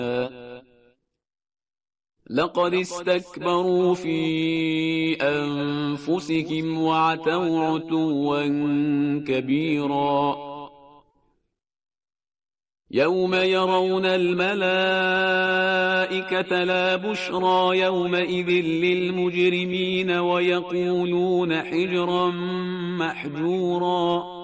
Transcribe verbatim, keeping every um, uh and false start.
لقد استكبروا في أنفسهم وعتوا عتوا كبيرا يوم يرون الملائكة لا بشرى يومئذ للمجرمين ويقولون حجرا محجورا